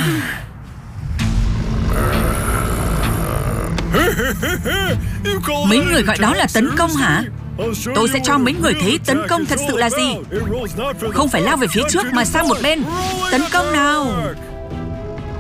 Mấy người gọi đó là tấn công hả? Tôi sẽ cho mấy người thấy tấn công thật sự là gì. Không phải lao về phía trước mà sang một bên. Tấn công nào.